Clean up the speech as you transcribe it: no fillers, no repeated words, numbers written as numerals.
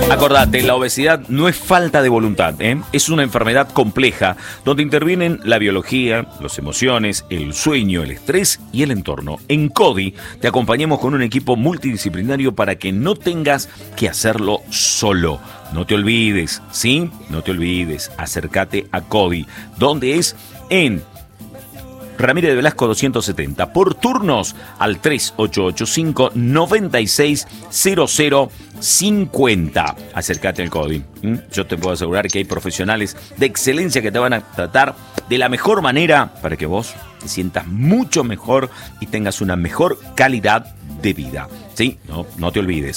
Acordate, la obesidad no es falta de voluntad, es una enfermedad compleja donde intervienen la biología, las emociones, el sueño, el estrés y el entorno. En CODI te acompañamos con un equipo multidisciplinario para que no tengas que hacerlo solo. No te olvides, ¿sí? No te olvides, acércate a CODI, donde es en Ramírez de Velasco 270, por turnos al 3885-960050. Acércate al CODI. Yo te puedo asegurar que hay profesionales de excelencia que te van a tratar de la mejor manera para que vos te sientas mucho mejor y tengas una mejor calidad de vida. ¿Sí? No te olvides.